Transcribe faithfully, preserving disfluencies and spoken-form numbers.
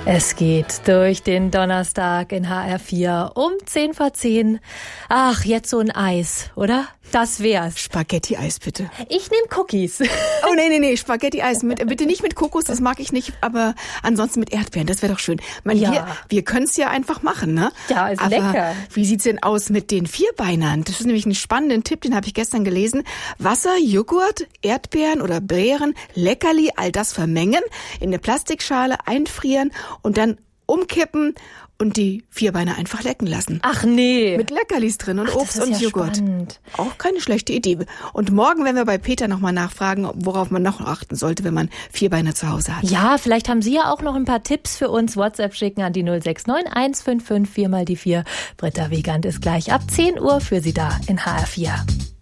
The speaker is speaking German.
Es geht durch den Donnerstag in H R vier um zehn vor zehn. Ach, jetzt so ein Eis, oder? Das wär's. Spaghetti-Eis, bitte. Ich nehme Cookies. Oh, nee, nee, nee, Spaghetti-Eis. Mit, bitte nicht mit Kokos, das mag ich nicht, aber ansonsten mit Erdbeeren, das wäre doch schön. Man, Ja. Wir, wir können es ja einfach machen, ne? Ja, ist aber lecker. Wie sieht's denn aus mit den Vierbeinern? Das ist nämlich ein spannender Tipp, den habe ich gestern gelesen. Wasser, Joghurt, Erdbeeren oder Beeren, Leckerli, all das vermengen, in eine Plastikschale einfrieren und dann umkippen und die Vierbeiner einfach lecken lassen. Ach nee. Mit Leckerlis drin und Ach, Obst das ist und ja Joghurt. Spannend. Auch keine schlechte Idee. Und morgen werden wir bei Peter nochmal nachfragen, worauf man noch achten sollte, wenn man Vierbeiner zu Hause hat. Ja, vielleicht haben Sie ja auch noch ein paar Tipps für uns. WhatsApp schicken an die null sechs neun eins fünf fünf vier mal die vier. Britta Wiegand ist gleich ab zehn Uhr für Sie da in H R vier.